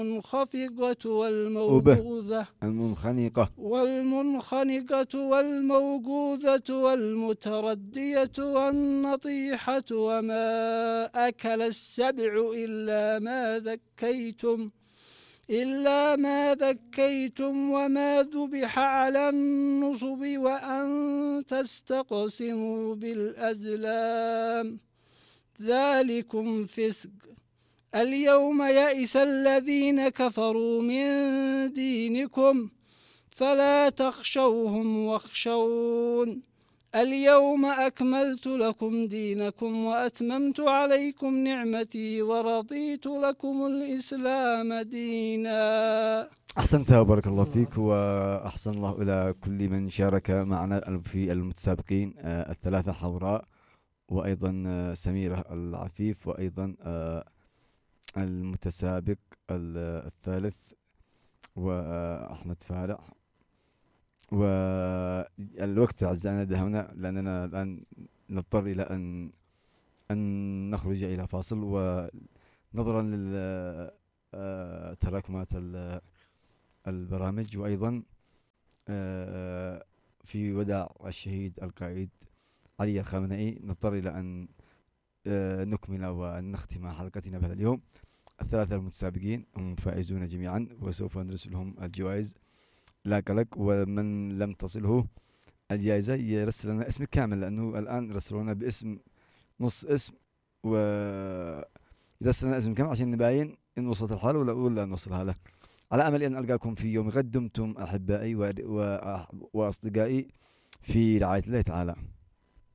المنخفضة والموقوذة المنخنقة والموقوذة والمتردية والنطيحة وما أكل السبع إلا ما ذكيتم وما ذبح على النصب وأن تستقسموا بالأزلام ذلكم فسق. اليوم يئس الذين كفروا من دينكم فلا تخشوهم واخشون اليوم أكملت لكم دينكم وأتممت عليكم نعمتي ورضيت لكم الإسلام دينا. أحسنت وبارك الله فيك، وأحسن الله إلى كل من شارك معنا في المتسابقين الثلاثة حوراء، وأيضا سميرة العفيف، وأيضا المتسابق الثالث وأحمد فارع. والوقت أعزائنا دهمنا، لأننا الآن نضطر إلى أن نخرج إلى فاصل، ونظرا لتراكمات البرامج، وأيضا في وداع الشهيد القائد علي الخامنئي نضطر إلى أن نكمل ونختم حلقتنا بهذا اليوم. الثلاثة المتسابقين هم فائزون جميعا، وسوف نرسل لهم الجوائز لا قلق. ومن لم تصله الجائزة يرسل لنا اسم كامل، لأنه الآن رسلونا باسم نص اسم، ويرسل لنا اسم كامل عشان نباين إن وصلت الحال ولا نوصلها له. على أمل أن ألقاكم في يوم غد. دمتم أحبائي وأصدقائي في رعاية الله تعالى.